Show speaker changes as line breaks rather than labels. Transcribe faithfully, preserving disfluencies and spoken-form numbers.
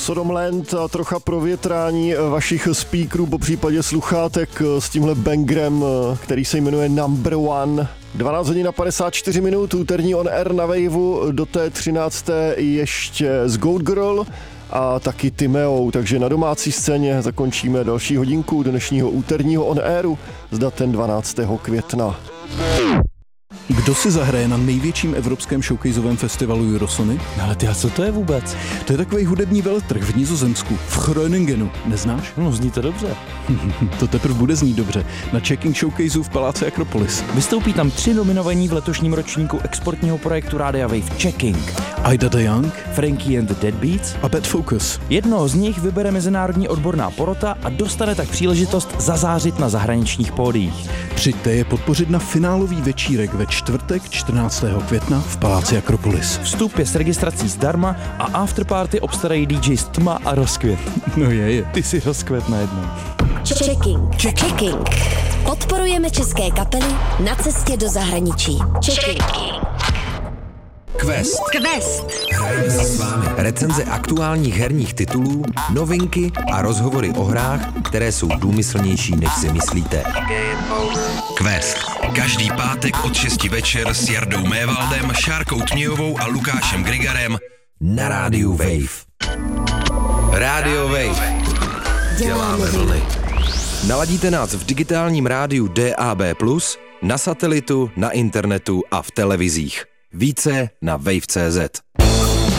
Sodomland a trocha provětrání vašich speakerů, po případě sluchátek s tímhle bangrem, který se jmenuje Number One. dvanáct hodin a padesát čtyři minut, úterní on air na Waveu, do té třinácté ještě s Goat Girl a taky Timeou, takže na domácí scéně zakončíme další hodinku dnešního úterního on airu s datem dvanáctého května.
Kdo si zahraje na největším evropském showcaseovém festivalu Eurosony?
Ale ty, a co to je vůbec?
To je takový hudební veletrh v Nizozemsku, v Groningenu. Neznáš?
No, zní to dobře.
To teprve bude znít dobře. Na Checking Showcaseu v Paláci Akropolis.
Vystoupí tam tři nominovaní v letošním ročníku exportního projektu Rádia Wave Checking.
Ida the Young,
Frankie and the Deadbeats
a Bad Focus.
Jednoho z nich vybere mezinárodní odborná porota a dostane tak příležitost zazářit na zahraničních pódiích.
Přijďte je podpořit na finálový večírek ve čtvrtek čtrnáctého května v Paláci Akropolis.
Vstup je s registrací zdarma a afterparty obstarají D Js Tma a Rozkvět.
No je, je.
Ty si Rozkvět najednou.
Checking. Checking. Podporujeme české kapely na cestě do zahraničí. Checking.
Quest.
Quest.
Hrajeme si s vámi recenze aktuálních herních titulů, novinky a rozhovory o hrách, které jsou důmyslnější, než si myslíte. Quest. Každý pátek od šesti večer s Jardou Mévaldem, Šárkou Tmějovou a Lukášem Grigarem na rádiu Wave. Rádio Wave. Děláme vlny. Naladíte nás v digitálním rádiu D A B plus, na satelitu, na internetu a v televizích. Více na wave tečka cé zet.